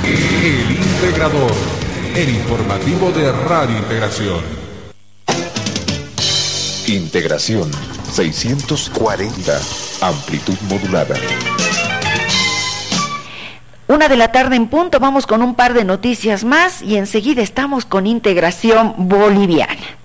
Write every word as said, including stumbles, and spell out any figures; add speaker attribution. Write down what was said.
Speaker 1: El Integrador, el informativo de Radio Integración.
Speaker 2: Integración seiscientos cuarenta, amplitud modulada.
Speaker 3: Una de la tarde en punto, vamos con un par de noticias más y enseguida estamos con Integración Boliviana.